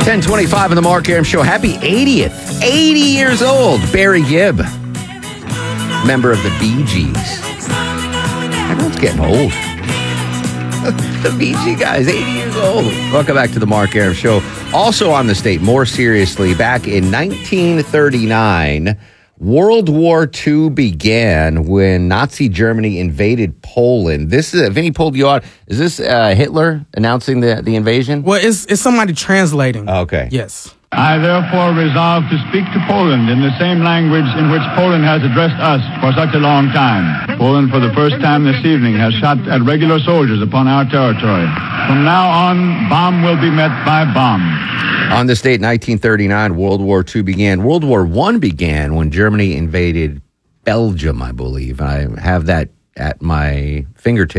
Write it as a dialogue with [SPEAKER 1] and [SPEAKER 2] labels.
[SPEAKER 1] 10:25 on the Mark Arum Show. Happy 80th. 80 years old. Barry Gibb. Member of the Bee Gees. Everyone's getting old. The Bee Gees guys, 80 years old. Welcome back to the Mark Arum Show. Also on the state, more seriously, back in 1939, World War II began when Nazi Germany invaded Poland. This is, Vinny pulled you out. Is this Hitler announcing the invasion?
[SPEAKER 2] Well, it's somebody translating.
[SPEAKER 1] Okay.
[SPEAKER 2] Yes.
[SPEAKER 3] I therefore resolve to speak to Poland in the same language in which Poland has addressed us for such a long time. Poland, for the first time this evening, has shot at regular soldiers upon our territory. From now on, bomb will be met by bomb.
[SPEAKER 1] On this date, 1939, World War II began. World War I began when Germany invaded Belgium, I believe. I have that at my fingertips.